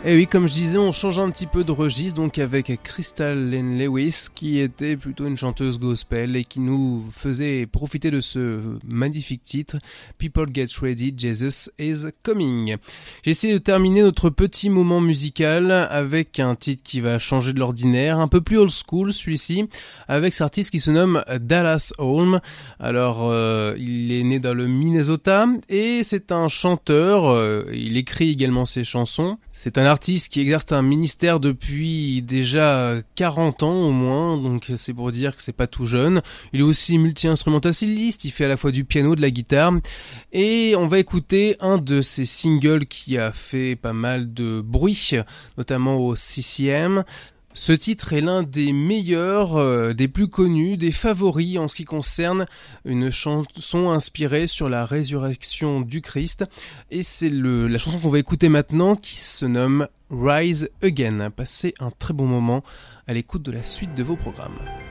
Et oui, comme je disais, on change un petit peu de registre, donc avec Crystal Lane Lewis, qui était plutôt une chanteuse gospel et qui nous faisait profiter de ce magnifique titre, People Get Ready, Jesus is Coming. J'ai essayé de terminer notre petit moment musical avec un titre qui va changer de l'ordinaire, un peu plus old school celui-ci, avec cet artiste qui se nomme Dallas Holm. Alors, il est né dans le Minnesota et c'est un chanteur, il écrit également ses chansons. C'est un artiste qui exerce un ministère depuis déjà 40 ans au moins, donc c'est pour dire que c'est pas tout jeune. Il est aussi multi-instrumentaliste, il fait à la fois du piano, de la guitare, et on va écouter un de ses singles qui a fait pas mal de bruit, notamment au CCM. Ce titre est l'un des meilleurs, des plus connus, des favoris en ce qui concerne une chanson inspirée sur la résurrection du Christ. Et c'est la chanson qu'on va écouter maintenant qui se nomme Rise Again. Passez un très bon moment à l'écoute de la suite de vos programmes.